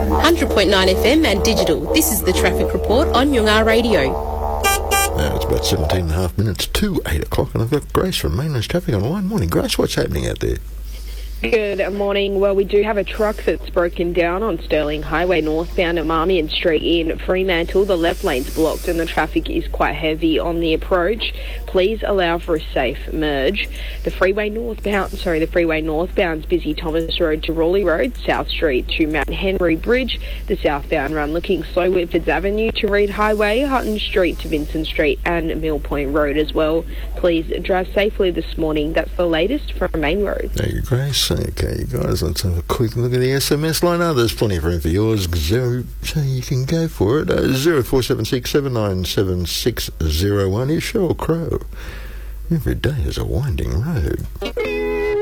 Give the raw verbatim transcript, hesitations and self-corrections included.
one hundred point nine F M and digital. This is the Traffic Report on Yungar Radio. Now it's about seventeen and a half minutes to eight o'clock, and I've got Grace from Mainland Traffic on the line. Morning, Grace. What's happening out there? Good morning. Well, we do have a truck that's broken down on Stirling Highway northbound at Marmion Street in Fremantle. The left lane's blocked and the traffic is quite heavy on the approach. Please allow for a safe merge. The freeway northbound, sorry, the freeway northbound's busy Thomas Road to Raleigh Road, South Street to Mount Henry Bridge. The southbound run looking slow, Whitfords Avenue to Reed Highway, Hutton Street to Vincent Street and Mill Point Road as well. Please drive safely this morning. That's the latest from Main Road. Thank you, Grace. Okay, you guys, let's have a quick look at the S M S line. Oh, there's plenty of room for yours, zero, so you can go for it. Uh, zero four seven six seven nine seven six zero one. Here's Sheryl Crow. Every day is a winding road.